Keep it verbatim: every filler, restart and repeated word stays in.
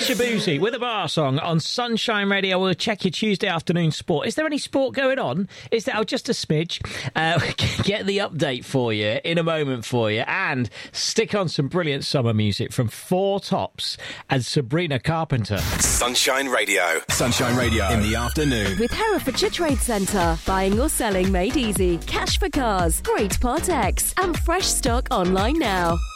Shabuzi with a bar song on Sunshine Radio. We'll check your Tuesday afternoon sport. Is there any sport going on? Is there? Oh, just a smidge. Uh, get the update for you in a moment for you. And stick on some brilliant summer music from Four Tops and Sabrina Carpenter. Sunshine Radio. Sunshine Radio in the afternoon. With Herefordshire Trade Centre. Buying or selling made easy. Cash for cars. Great Part X. And fresh stock online now.